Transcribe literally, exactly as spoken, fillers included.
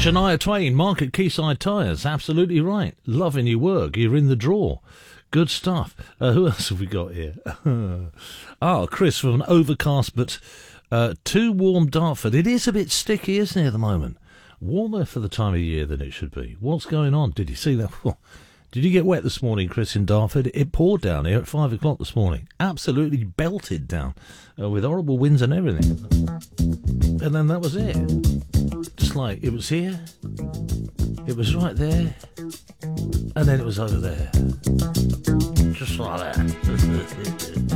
Shania Twain, Market Quayside Tyres, absolutely right. Loving your work, you're in the draw. Good stuff. Uh, who else have we got here? Ah, Chris from an overcast but uh, too warm Dartford. It is a bit sticky, isn't it, at the moment? Warmer for the time of year than it should be. What's going on? Did you see that? Did you get wet this morning, Chris, in Dartford? It poured down here at five o'clock this morning. Absolutely belted down uh, with horrible winds and everything. And then that was it. Just like it was here, it was right there, and then it was over there. Just like that.